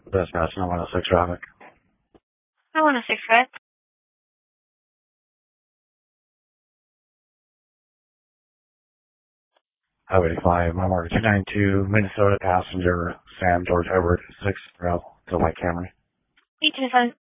Dispatch 916 traffic. 916, right? Highway 5, my mark 292, Minnesota passenger, Sam George Edward, 6 Rail to White Camry. 825.